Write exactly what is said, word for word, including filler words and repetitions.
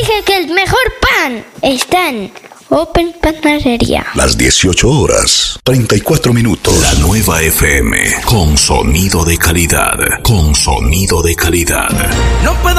dije que el mejor pan está en Open Panadería. Las dieciocho horas, treinta y cuatro minutos. La nueva F M, con sonido de calidad, con sonido de calidad. No puedo